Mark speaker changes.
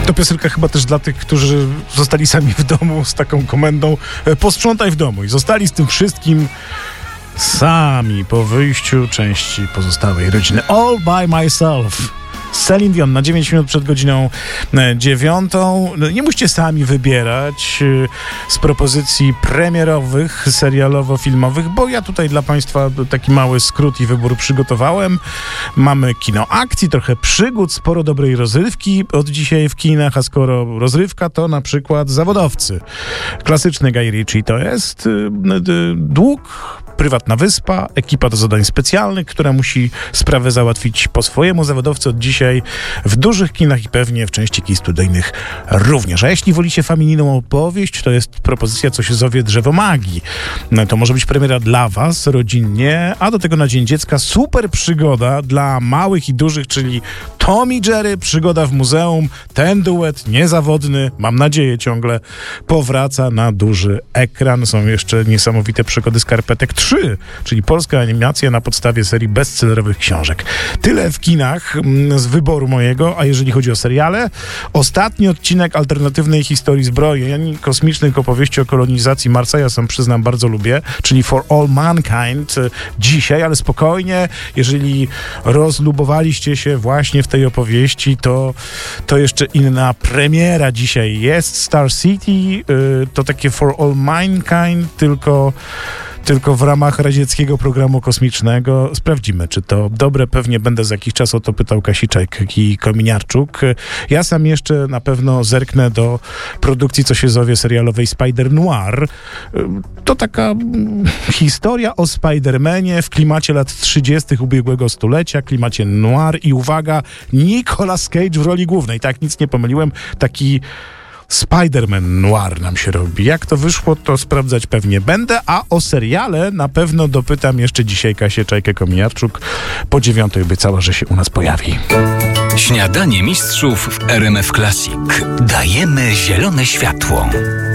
Speaker 1: To piosenka chyba też dla tych, którzy zostali sami w domu z taką komendą posprzątaj w domu i zostali z tym wszystkim sami po wyjściu części pozostałej rodziny. All by myself. Celine Dion na 9 minut przed godziną 9. Nie musicie sami wybierać z propozycji premierowych, serialowo-filmowych, bo ja tutaj dla Państwa taki mały skrót i wybór przygotowałem. Mamy kino akcji, trochę przygód, sporo dobrej rozrywki od dzisiaj w kinach, a skoro rozrywka, to na przykład Zawodowcy. Klasyczny Guy Ritchie to jest dług, prywatna wyspa, ekipa do zadań specjalnych, która musi sprawę załatwić po swojemu. Zawodowcy od dzisiaj w dużych kinach i pewnie w części kin studyjnych również. A jeśli wolicie familijną opowieść, to jest propozycja Co się zowie Drzewo Magii. To może być premiera dla was, rodzinnie, a do tego na Dzień Dziecka super przygoda dla małych i dużych, czyli Tom i Jerry, przygoda w muzeum. Ten duet niezawodny, mam nadzieję ciągle, powraca na duży ekran. Są jeszcze niesamowite przygody Skarpetek 3, czyli polska animacja na podstawie serii bestsellerowych książek. Tyle w kinach z wyboru mojego, a jeżeli chodzi o seriale, ostatni odcinek alternatywnej historii zbrojeń kosmicznych opowieści o kolonizacji Marsa, ja sam przyznam bardzo lubię, czyli For All Mankind dzisiaj, ale spokojnie, jeżeli rozlubowaliście się właśnie w tej opowieści, to jeszcze inna premiera dzisiaj jest. Star City, to takie For All Mankind, tylko w ramach radzieckiego programu kosmicznego. Sprawdzimy, czy to dobre. Pewnie będę za jakiś czas o to pytał Kasiczek i Kominiarczuk. Ja sam jeszcze na pewno zerknę do produkcji Co się zowie serialowej Spider Noir. To taka historia o Spider-Manie w klimacie lat 30. ubiegłego stulecia, klimacie noir i uwaga, Nicolas Cage w roli głównej. Tak, nic nie pomyliłem. Taki Spider-Man noir nam się robi. Jak to wyszło, to sprawdzać pewnie będę, a o seriale na pewno dopytam jeszcze dzisiaj Kasię Czajkę-Kominiarczuk. Po 9 obiecała, że się u nas pojawi.
Speaker 2: Śniadanie mistrzów w RMF Classic. Dajemy zielone światło.